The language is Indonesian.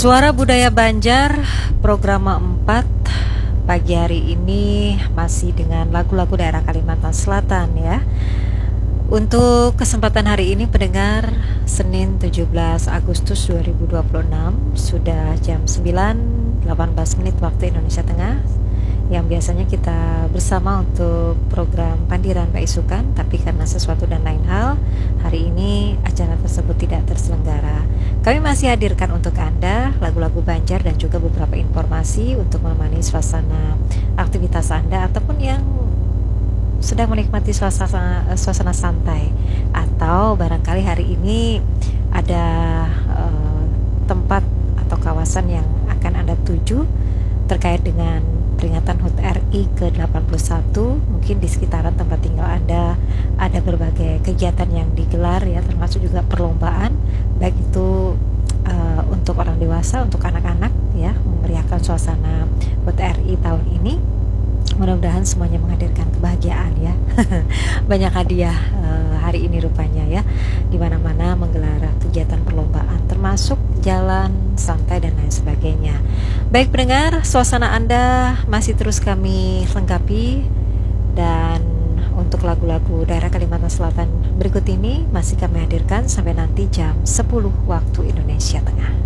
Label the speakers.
Speaker 1: Suara Budaya Banjar, program 4 pagi hari ini masih dengan lagu-lagu daerah Kalimantan Selatan ya. Untuk kesempatan hari ini pendengar, Senin 17 Agustus 2026, sudah jam 9.18 menit waktu Indonesia Tengah, yang biasanya kita bersama untuk program Pandiran Pak Isukan, tapi karena sesuatu dan lain hal, hari ini acara tersebut tidak terselenggara. Kami masih hadirkan untuk Anda lagu-lagu Banjar dan juga beberapa informasi untuk menemani suasana aktivitas Anda ataupun yang sedang menikmati suasana santai, atau barangkali hari ini ada tempat atau kawasan yang akan Anda tuju terkait dengan peringatan HUT RI ke-81. Mungkin di sekitaran tempat tinggal Anda ada berbagai kegiatan yang digelar ya, termasuk juga perlombaan, baik itu untuk orang dewasa, untuk anak-anak ya, memeriahkan suasana HUT RI tahun ini. Mudah-mudahan semuanya menghadirkan kebahagiaan ya. Banyak hadiah hari ini rupanya ya, di mana-mana menggelar kegiatan perlombaan, termasuk jalan santai dan lain sebagainya. Baik pendengar, suasana Anda masih terus kami lengkapi, dan untuk lagu-lagu daerah Kalimantan Selatan berikut ini masih kami hadirkan sampai nanti jam 10 waktu Indonesia Tengah.